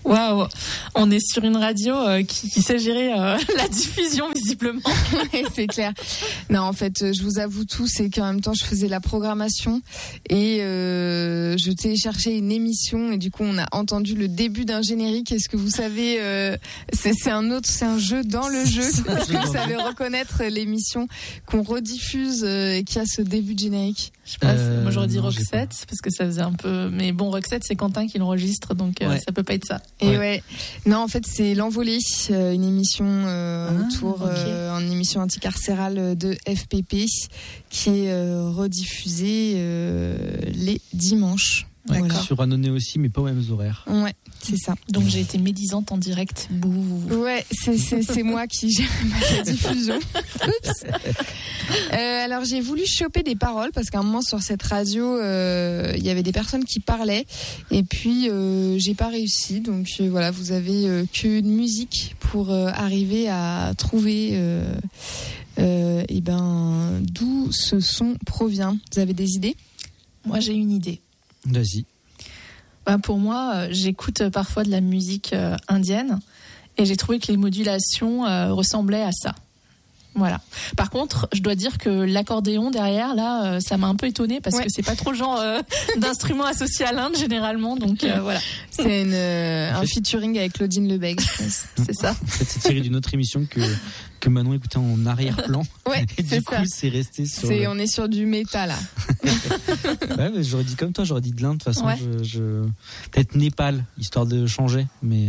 Waouh, on est sur une radio qui sait gérer la diffusion visiblement. C'est clair. Non, en fait, je vous avoue tout, c'est qu'en même temps, je faisais la programmation et je téléchargeais une émission et du coup, on a entendu le début d'un générique. Est-ce que vous savez, c'est un jeu dans le jeu. Est-ce que vous savez reconnaître l'émission qu'on rediffuse et qui a ce début de générique? Je sais pas, moi j'aurais dit Roxette parce que ça faisait un peu, mais bon, Roxette c'est Quentin qui l'enregistre, donc ça peut pas être ça. Et ouais. Non, en fait, c'est L'Envolée, une émission autour, une émission anticarcérale de FPP qui est rediffusée les dimanches. Voilà. Sur Annonay aussi, mais pas aux mêmes horaires. Ouais, c'est ça. Donc j'ai été médisante en direct. Bouh. Ouais, c'est moi qui gère ma diffusion. Oups. Alors j'ai voulu choper des paroles parce qu'à un moment sur cette radio, il y avait des personnes qui parlaient et puis j'ai pas réussi. Donc voilà, vous avez qu'une musique pour arriver à trouver d'où ce son provient. Vous avez des idées? Moi j'ai une idée. Vas-y. Pour moi, j'écoute parfois de la musique indienne et j'ai trouvé que les modulations ressemblaient à ça. Voilà. Par contre, je dois dire que l'accordéon derrière, là, ça m'a un peu étonnée parce que c'est pas trop le genre d'instrument associé à l'Inde généralement. Donc voilà. C'est un featuring avec Claudine Lebègue, je pense. C'est ça. En fait, c'est tiré d'une autre émission que Manon écoutait en arrière-plan. Ouais, et du coup, c'est resté sur. On est sur du métal là. Ouais, mais j'aurais dit comme toi, j'aurais dit de l'Inde. De toute façon, peut-être Népal, histoire de changer, mais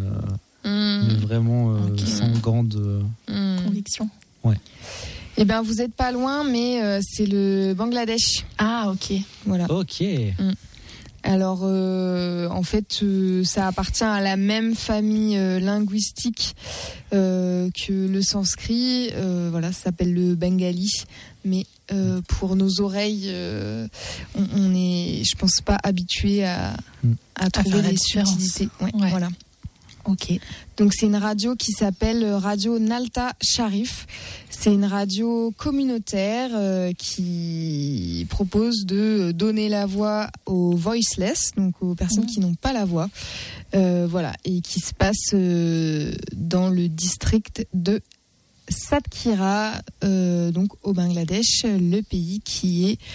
vraiment sans grande conviction. Ouais. Eh ben, vous êtes pas loin, mais c'est le Bangladesh. Ah, ok. Voilà. Ok. Alors, en fait, ça appartient à la même famille linguistique que le sanskrit. Voilà, ça s'appelle le bengali. Mais pour nos oreilles, on est, je pense pas, habitué à trouver les subtilités. Ouais. Voilà. Ok. Donc c'est une radio qui s'appelle Radio Nalta Sharif. C'est une radio communautaire qui propose de donner la voix aux voiceless, donc aux personnes qui n'ont pas la voix. Voilà, et qui se passe dans le district de Satkhira, donc au Bangladesh, le pays qui est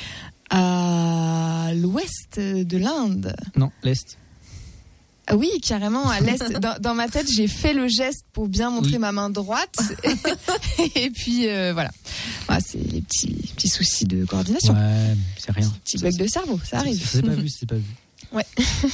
à l'ouest de l'Inde. Non, l'est. Ah oui, carrément, à l'est. Dans ma tête, j'ai fait le geste pour bien montrer ma main droite. Et puis, voilà. C'est les petits soucis de coordination. Ouais, c'est rien. Petit bug de cerveau, ça arrive. C'est pas vu, c'est pas vu. Ouais.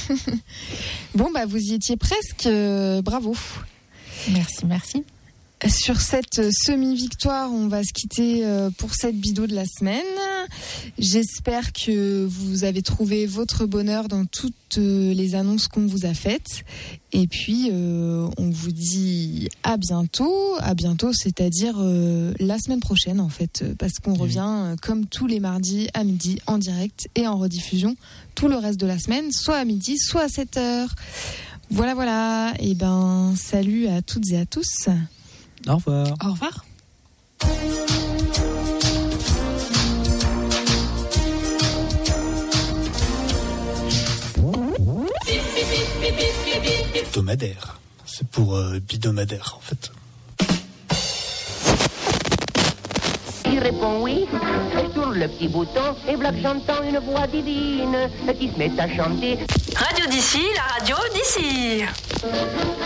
Bon, vous y étiez presque. Bravo. Merci. Sur cette semi-victoire, on va se quitter pour cette bido de la semaine. J'espère que vous avez trouvé votre bonheur dans toutes les annonces qu'on vous a faites. Et puis, on vous dit à bientôt, c'est-à-dire la semaine prochaine en fait, parce qu'on revient comme tous les mardis à midi en direct et en rediffusion tout le reste de la semaine, soit à midi, soit à 7h. Voilà. Et salut à toutes et à tous. Au revoir. Au revoir. Hebdomadaire. C'est pour bidonadaire en fait. Il répond oui, et sur le petit bouton, et voilà que j'entends une voix divine qui se met à chanter. Radio d'ici, la radio d'ici.